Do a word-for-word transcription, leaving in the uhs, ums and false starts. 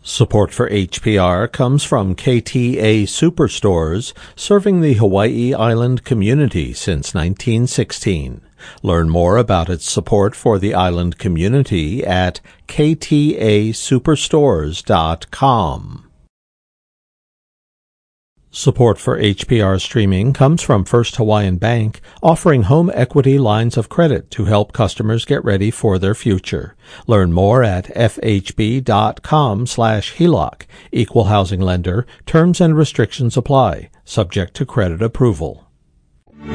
Support for H P R comes from K T A Superstores, serving the Hawaii Island community since nineteen sixteen. Learn more about its support for the island community at k t a superstores dot com. Support for H P R streaming comes from First Hawaiian Bank, offering home equity lines of credit to help customers get ready for their future. Learn more at f h b dot com slash H E L O C. Equal housing lender. Terms and restrictions apply. Subject to credit approval.